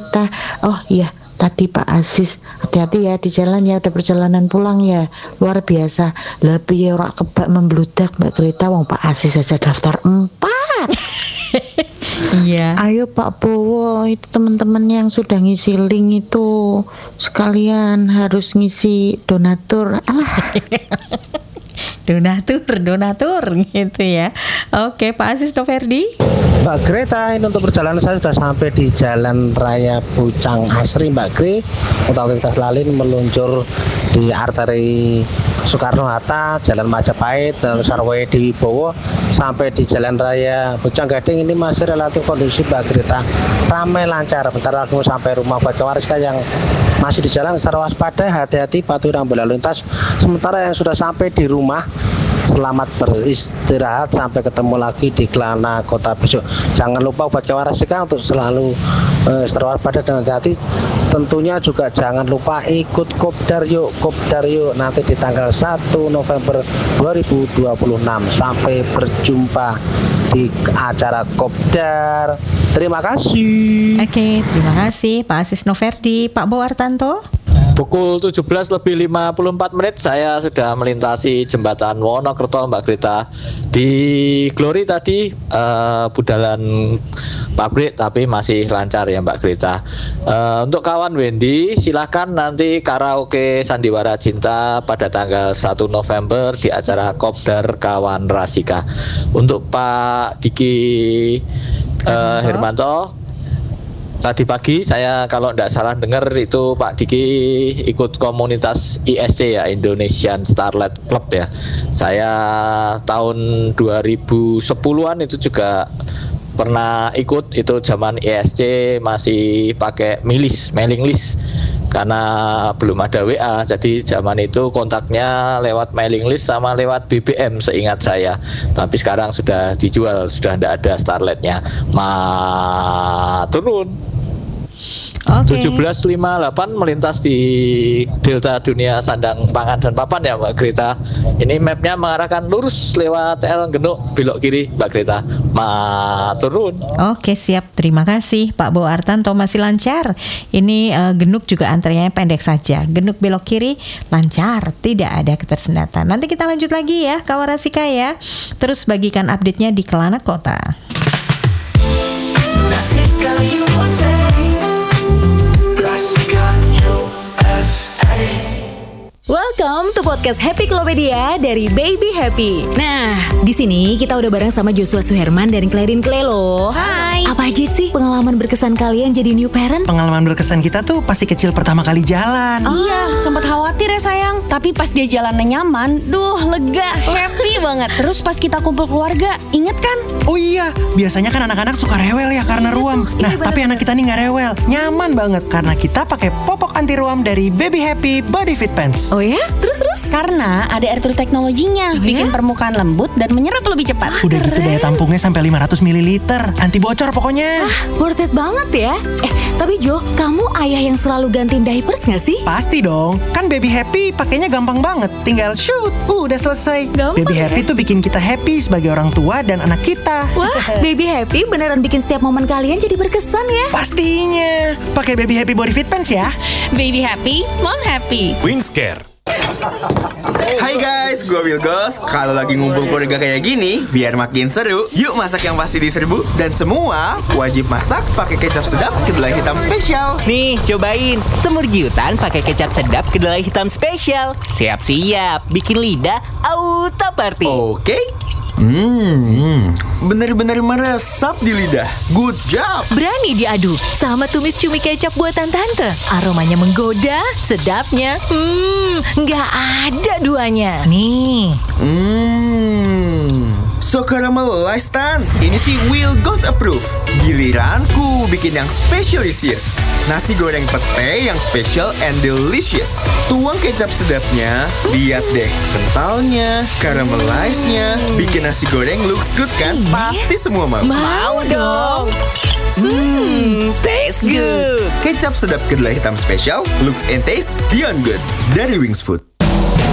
Greta. Oh iya, tadi Pak Aziz, hati-hati ya di jalan ya, udah perjalanan pulang ya. Luar biasa. Lebih ora kebak membludak Mbak Greta, wong Pak Aziz saja daftar 4. Iya. Ayo Pak Bowo, itu teman-teman yang sudah ngisi link itu sekalian harus ngisi donatur. Donatur gitu ya. Oke, Pak Aziz Noverdi. Mbak Greta, ini untuk perjalanan saya sudah sampai di Jalan Raya Pucang Asri Mbak Gre. Untuk aktivitas lalin meluncur di arteri Soekarno-Hatta, Jalan Majapahit, dan Sarwoye di Wibowo sampai di Jalan Raya Pucang Gading. Ini masih relatif kondusif Mbak Greta, ramai lancar. Bentar lagi mau sampai rumah. Buat Kawarska yang masih di jalan secara waspada, hati-hati patuhi rambu lalu lintas. Sementara yang sudah sampai di rumah, selamat beristirahat sampai ketemu lagi di Kelana Kota besok. Jangan lupa buat Kawarska untuk selalu secara waspada dan hati-hati. Tentunya juga jangan lupa ikut Kopdar yuk nanti di tanggal 1 November 2026. Sampai berjumpa di acara Kopdar. Terima kasih. Oke, terima kasih Pak Aziz Noverdi. Pak Bowartanto. Pukul 17:54 saya sudah melintasi jembatan Wonokerto Mbak Greta. Di Glory tadi budalan pabrik tapi masih lancar ya Mbak Greta. Untuk kawan Wendy silahkan nanti karaoke Sandiwara Cinta pada tanggal 1 November di acara Kopdar Kawan Rasika. Untuk Pak Diki Hermanto, tadi pagi saya kalau tidak salah dengar itu Pak Diki ikut komunitas ISC ya, Indonesian Starlight Club ya. Saya tahun 2010-an itu juga pernah ikut, itu zaman ISC masih pakai mailing list karena belum ada WA. Jadi zaman itu kontaknya lewat mailing list sama lewat BBM seingat saya. Tapi sekarang sudah dijual, sudah tidak ada Starlightnya. Turun. Oke. 17:58 melintas di Delta Dunia Sandang Pangan dan Papan ya Mbak Greta. Ini mapnya mengarahkan lurus lewat El Genuk, belok kiri Mbak Greta. Turun. Oke, siap. Terima kasih Pak Bowartanto, masih lancar. Ini Genuk juga antriannya pendek saja. Genuk belok kiri lancar, tidak ada ketersendatan. Nanti kita lanjut lagi ya Kawarasika ya. Terus bagikan update-nya di Kelana Kota. Welcome to podcast Happy Klopedia dari Baby Happy. Nah, di sini kita udah bareng sama Joshua Suherman dan Clarin Clay loh. Hai. Apa aja sih pengalaman berkesan kalian jadi new parent? Pengalaman berkesan kita tuh pasti kecil pertama kali jalan. Iya, sempat khawatir ya sayang. Tapi pas dia jalannya nyaman, lega, happy banget. Terus pas kita kumpul keluarga, inget kan? Oh iya, biasanya kan anak-anak suka rewel ya karena ruam. Nah, tapi anak kita nih nggak rewel, nyaman banget karena kita pakai popok anti ruam dari Baby Happy Body Fit Pants. Oh ya? Terus? Karena ada air true teknologinya, bikin permukaan lembut dan menyerap lebih cepat. Udah gitu daya tampungnya sampai 500 ml, anti bocor pokoknya. Worth it banget ya. Tapi Jo, kamu ayah yang selalu gantiin diapers gak sih? Pasti dong, kan Baby Happy pakainya gampang banget. Tinggal shoot, udah selesai. Gampang Baby ya? Happy tuh bikin kita happy sebagai orang tua dan anak kita. Wah, Baby Happy beneran bikin setiap momen kalian jadi berkesan ya. Pastinya, pakai Baby Happy Body Fit Pants ya. Baby happy, mom happy. Wingscare. Hai guys, gue Wilgos. Kalau lagi ngumpul keluarga kayak gini, biar makin seru, yuk masak yang pasti diserbu. Dan semua wajib masak pakai kecap sedap kedelai hitam spesial. Nih, cobain semur giutan pakai kecap sedap kedelai hitam spesial. Siap-siap, bikin lidah auto party. Oke. Bener-bener meresap di lidah. Good job. Berani diadu sama tumis cumi kecap buatan tante. Aromanya menggoda, sedapnya nggak ada duanya. Nih. So caramelized Tan. Ini sih Wilgos approve. Giliranku bikin yang specialisious. Nasi goreng pete yang special and delicious. Tuang kecap sedapnya, lihat deh kentalnya, caramelized-nya, bikin nasi goreng looks good kan? Pasti semua mau. Mau dong. Taste good. Kecap sedap kedelai hitam spesial, looks and taste beyond good. Dari Wings Food.